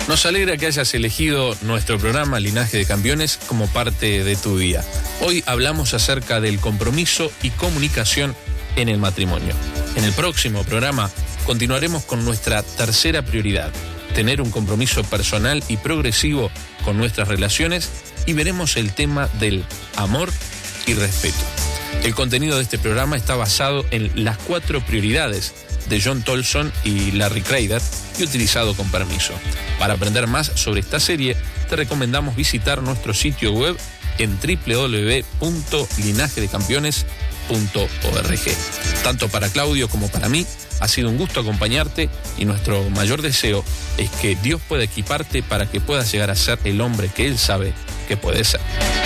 Nos alegra que hayas elegido nuestro programa Linaje de Campeones como parte de tu día. Hoy hablamos acerca del compromiso y comunicación en el matrimonio. En el próximo programa continuaremos con nuestra tercera prioridad, tener un compromiso personal y progresivo con nuestras relaciones, y veremos el tema del amor y respeto. El contenido de este programa está basado en las 4 prioridades de John Tolson y Larry Crader y utilizado con permiso. Para aprender más sobre esta serie, te recomendamos visitar nuestro sitio web en www.linajedecampeones.org. Tanto para Claudio como para mí, ha sido un gusto acompañarte, y nuestro mayor deseo es que Dios pueda equiparte para que puedas llegar a ser el hombre que Él sabe que puedes ser.